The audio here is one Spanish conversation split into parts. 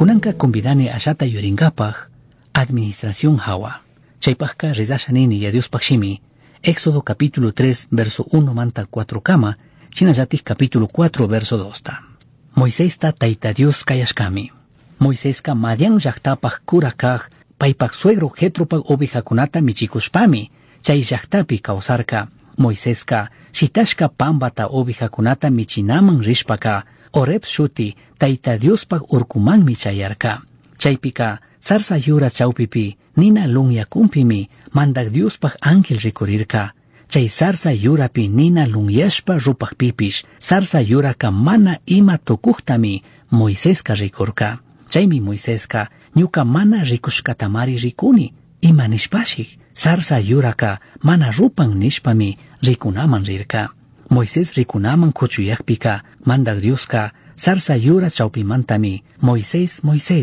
Kunanka convidani ashata yurinkapaj administración hawa. Chaypajka rizashanini ya Dios pakshimi. Éxodo capítulo 3 verso 1 manta 4 kama, chinayatik capítulo 4 verso 2 ta. Moisés ta taita Dios kayashkami. Moisés ka Madian llaktapaj kurakaj, paypaj suegro Jetropaj ovejakunata michikushpami, chay llaktapi kawsarka. Moisés ka shitashka pambata ovejakunata michinaman rishpaka, Oreb shuti taita Diospaj urkumanmi chayarka. Chaypika sarsa yura chawpipi nina lunyakumpimi mandak Diospaj ángel rikurirka. Chay sarsa yurapi nina lunyashpa rupajpipish sarsa yuraka mana ima tukuktami Moiséska rikurka. Chaymi Moiséska ñuka mana rikushkatamari rikuni ima nishpashik sarsa yuraka mana rupan nishpami rikunaman rirka. Moisés rikunaman kuchuyakpika mandak Dioska sarsa yura chawpimantami Moisés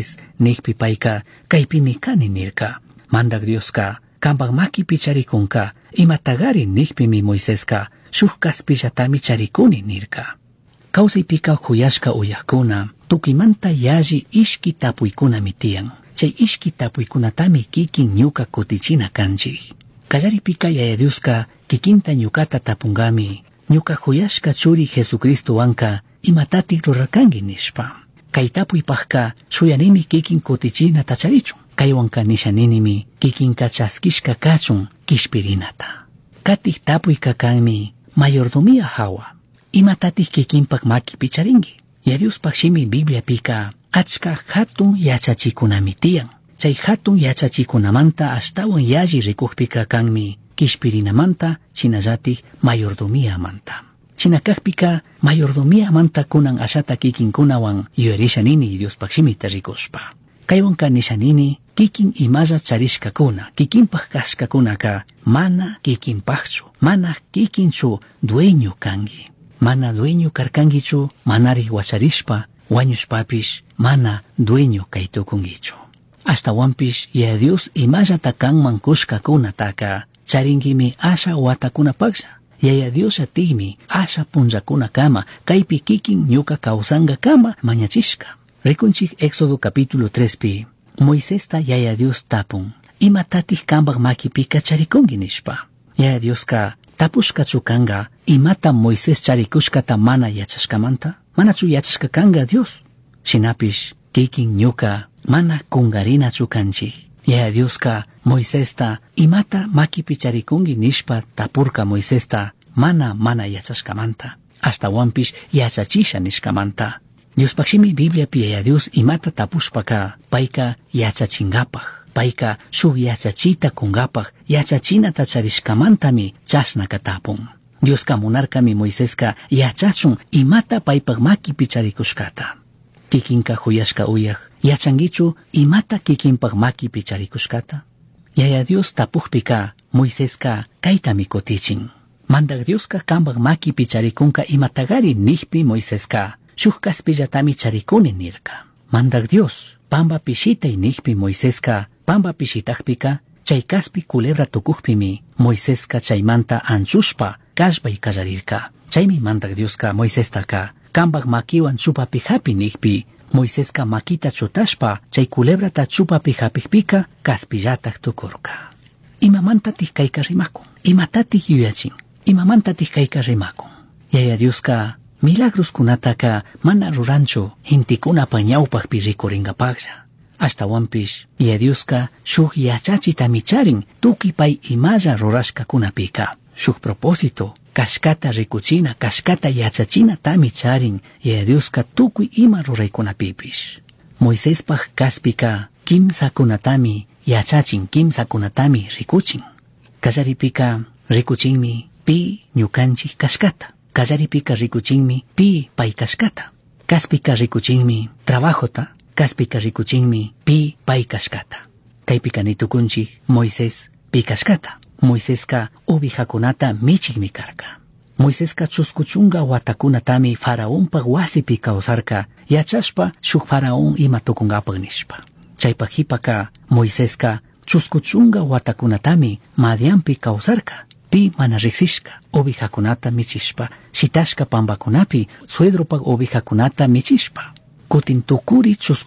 nikpi payka kaypimi kani nirka. Mandak Dioska kambak maki picharikunka imatagari nikpimi Moiséska shuk kaspillatami charikuni nirka. Kawsaypika kuyashka uyakuna tukimanta yaji ishki tapuykuna mitian. Chay ishki tapuykunatami kikin ñuka kutichina kanchik. Kallaripika yaya Dioska kikinta ñukata tapungami ñuka kuyashka churi Jesucristo wanka imatatik rurarkangi nishpa. Kay tapuypajka shuyanimi kikin kutichina tacharichun. Kaywanka nishaninimi kikinka chaskishka kachun kishpirinata. Katik tapuyka kanmi mayordomía hawa. Imatatik kikinpak maki picharingi. Ya Diospaj shimi Biblia pika achka hatun yachachikunami tiyan. Chay hatun yachachikunamanta ashtawan yaji rikukpika kanmi kishpirinamanta chinallatik mayordomía manta. Chinakakpika mayordomía manta kunan ashata kikinkunawan yuyarishanini Diospaj shimita rikushpa. Kaywanka nishanini kikin imalla charishkakuna kikinpaj kashkakunaka mana kikinpajchu mana kikinchu dueño kangi. Mana dueño karkangichu manari wacharishpa wañushpapish mana dueño kaytukungichu. Hasta wampish ya Dios imallata kanman kushkakunataka charingimi asha watakunapaklla. Yaya Dios atigmi asha punllakuna kama kaypi kikin ñuka kawsanga kama mañachishka. Rikunchik Éxodo capítulo 3 pi Moisés ta yaya Dios tapun imatatik kambak makipi kacharikungi nishpa. Yaya Dios ka tapushkachu kanga imata Moisés charikushkata mana yachashkamanta manachu yachashka kanga Dios. Shinapish kikin ñuka mana kungarinachu kanchik. Yaya Dios ka Moisés ta imata makipi charikungi nishpa tapurka Moisés ta mana yachashkamanta hasta wampish yachachisha nishkamanta. Dios pakshimi Biblia pi yaya Dios imata tapushpaka payka yachachingapaj. Payka shuk yachachita kungapaj yachachina tacharishkamantami chashnaka tapun. Dios ka munarkami Moiséska yachachun imata paypaj makipi charikushkata. Kikinka huyashka uyaj yachangichu imata kikinpaj makipi charikushkata. Yaya Dios tapujpika Moiséska kaytami kutichin. Mandak Dioska kambaj makipi charikunka imatagari nihpi Moiséska shuk kaspillatami charikuni nirka. Mandak Dios pamba pishitay nihpi Moiséska pamba pishitajpika chay kaspi culebra tukujpimi Moiséska chaymanta anchushpa kashpay kallarirka. Chaymi mandak Dioska Moisestaka kambak makiwan chupapi hapi nihpi Moiséska makita chutashpa chay culebrata chupapi hapikpika kaspillatak tukurka. Imamantatij kayka rimakun imatatij yuyachin imamantatij kayka rimakun. Yaya Dioska milagros kunataka mana ruranchu hintikuna pañawpajpi rikuringapaklla. Hasta wampish ya Dioska shuk yachachita micharin tukipay imalla rurashka kunapika. Shuk propósito kashkata rikuchina kashkata yachachina tamicharin ya Dioska tukuy ima ruraykunapipish. Moisespaj kaspika kimsa kunatami yachachin kimsa kunatami rikuchin. Kallaripika rikuchinmi pi ñukanchik kashkata. Kallaripika rikuchinmi pi pay kashkata. Kaspika rikuchinmi trabajota. Kaspika rikuchinmi pi pay kashkata. Kaypika nitukunchik Moisés pi kashkata. Moiséska ovejakunata michikmi karka. Moiséska chuskuchunga watakunatami faraonpaj wasipi kawsarka yachashpa shuk faraón ima tukungapaj nishpa. Chaypajipaka Moiséska chuskuchunga watakunatami Madianpi kawsarka pi mana riksishka ovejakunata michishpa shitashka pambakunapi suedropaj ovejakunata michishpa. Kutin tukuri